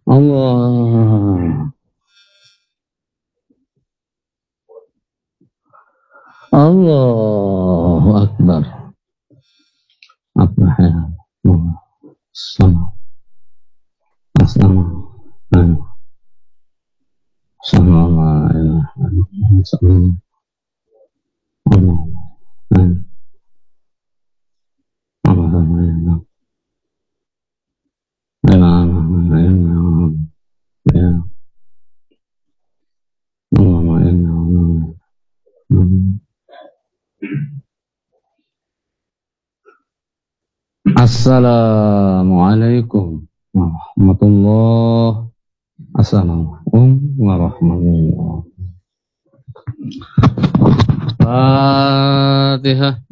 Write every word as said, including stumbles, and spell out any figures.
Allah Allahu Akbar. Apa ya? Sama sama sama Assalamualaikum warahmatullahi Assalamualaikum warahmatullahi Fatihah.